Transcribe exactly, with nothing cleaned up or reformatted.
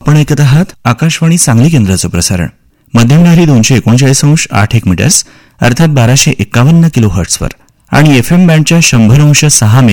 आपण ऐकत आहात आकाशवाणी सांगली केंद्राचं प्रसारण. मध्यमधारी दोनशे एकोणचाळीस अंश आठ एक मीटर्स अर्थात बाराशे एक्कावन्न किलो हर्ट्सवर आणि एफ एम बँडच्या शंभर अंश सहा